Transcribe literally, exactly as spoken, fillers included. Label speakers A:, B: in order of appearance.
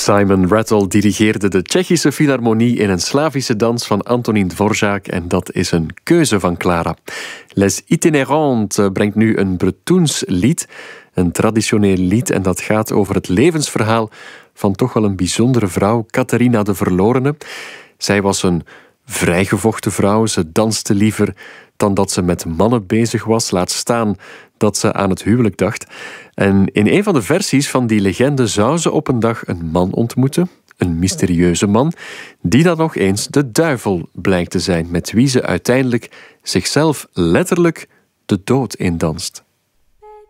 A: Simon Rattle dirigeerde de Tsjechische Philharmonie in een Slavische dans van Antonín Dvořák en dat is een keuze van Clara. Les Itinérantes brengt nu een Bretoens lied, een traditioneel lied en dat gaat over het levensverhaal van toch wel een bijzondere vrouw, Catharina de Verlorene. Zij was een vrijgevochten vrouw, ze danste liever dan dat ze met mannen bezig was, laat staan dat ze aan het huwelijk dacht. En in een van de versies van die legende zou ze op een dag een man ontmoeten, een mysterieuze man, die dan nog eens de duivel blijkt te zijn, met wie ze uiteindelijk zichzelf letterlijk de dood indanst.